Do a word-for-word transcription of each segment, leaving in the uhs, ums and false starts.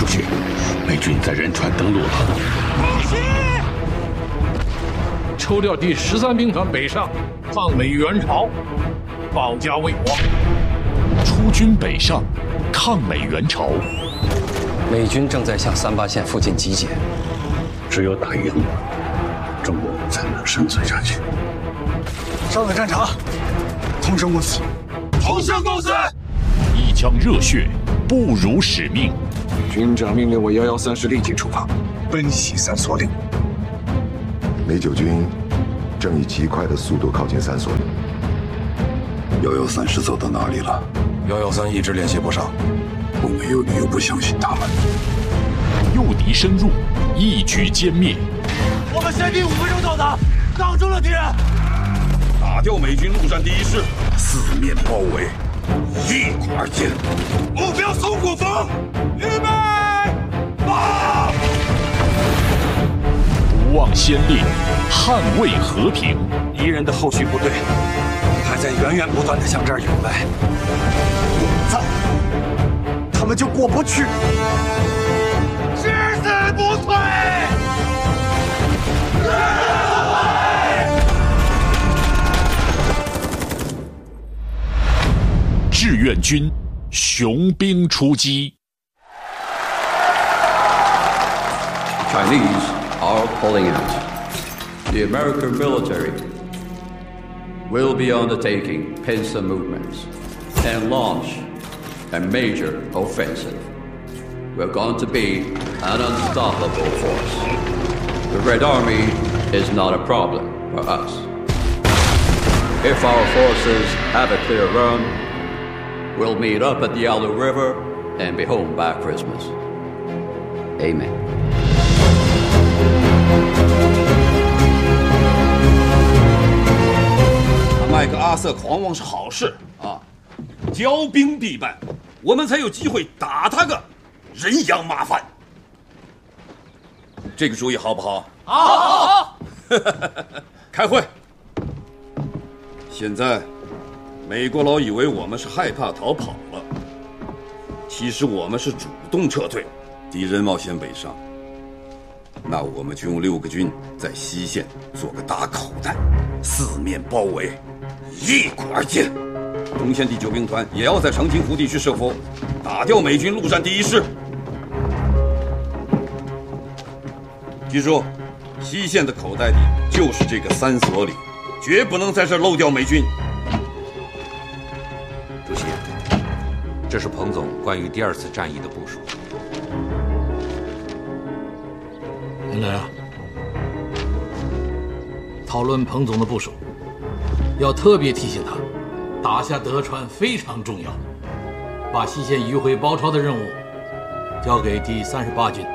出去，美军在仁川登陆了。 空袭！抽调第十三兵团北上，抗美援朝，保家卫国。 出军北上，抗美援朝。 美军正在向三八线附近集结， 只有打赢了，中国才能生存下去。 上了战场，同生共死， 同生共死。 一腔热血，不辱使命。 军长命令我幺幺三师立即出发，奔袭三所岭。 美九军正以极快的速度靠近三所岭。 幺幺三师走到哪里了？ 幺幺三一直联系不上， 我没有理由不相信他们。 诱敌深入，一举歼灭。 我们限定五分钟到达，挡住了敌人。 打掉美军陆战第一师，四面包围，一块儿歼。目标松果峰，预备，报！ 不忘先烈，捍卫和平。 敌人的后续部队还在源源不断地向这儿涌来， 我不在，他们就过不去。 誓死不退！ 志愿军雄兵出击。 Chinese are pulling out. The American military will be undertaking pincer movements and launch a major offensive. We're going to be an unstoppable force. The Red Army is not a problem for us. If our forces have a clear run, we'll meet up at the Yalu River and be home by Christmas. Amen. 麦克阿瑟狂妄是好事啊，骄兵必败，我们才有机会打他个人仰马翻。这个主意好不好？ 好，好，好。 开会。现在，美国佬以为我们是害怕逃跑了，其实我们是主动撤退，敌人冒险北上。那我们就用六个军在西线做个大口袋，四面包围，一鼓而歼。中线第九兵团也要在长津湖地区设伏，打掉美军陆战第一师。记住，西线的口袋里就是这个三所里，绝不能在这漏掉美军。 主席，这是彭总关于第二次战役的部署。 原来啊，讨论彭总的部署，要特别提醒他，打下德川非常重要，把西线迂回包抄的任务交给第三十八军。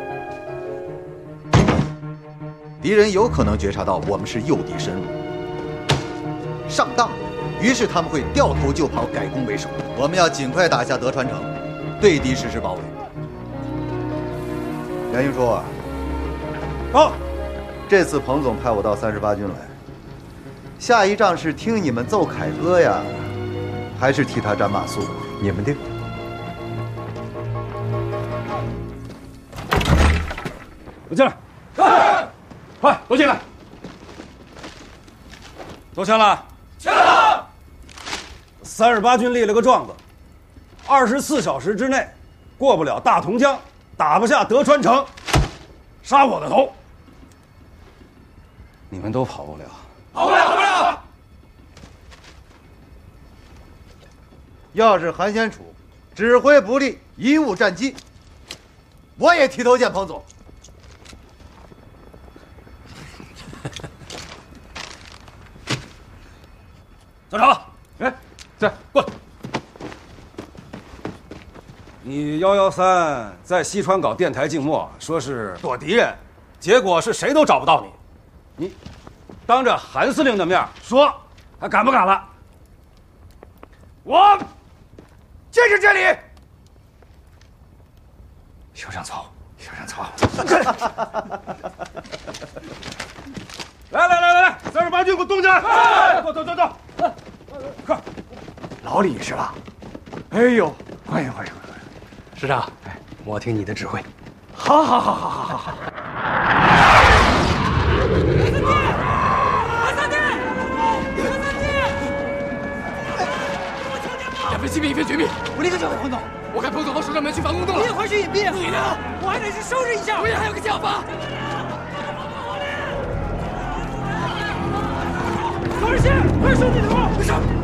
敌人有可能觉察到我们是诱敌深入，上当，于是他们会掉头就跑，改攻为守。我们要尽快打下德川城，对敌实施包围。杨英说。到，这次彭总派我到三十八军来，下一仗是听你们奏凯歌呀，还是替他斩马谡？你们定。 都进来，来，快都进来。 都签了。 签了。 三十八军立了个状子，二十四小时之内过不了大同江，打不下德川城，杀我的头。你们都跑不了， 跑不了，跑不了。 要是韩先楚指挥不力，贻误战机，我也提头见彭总。 校长， 哎，在过来。 你幺幺三在西川搞电台静默，说是躲敌人，结果是谁都找不到你。你当着韩司令的面说，还敢不敢了？我坚持这里。 休想走，休想走！ 来来来来来，三十八军给我动起来！走走走走，快！ 老李是吧？哎呦，欢迎欢迎欢迎！ 师长， 我听你的指挥。 好，好，好，好，好，好，好。 两分心兵，一分绝命。我立刻交给彭总。我看彭总往守正门去防空洞了。你也快去隐蔽。你呢？我还得去收拾一下。我也还有个想法。高日新，快收你头！快上！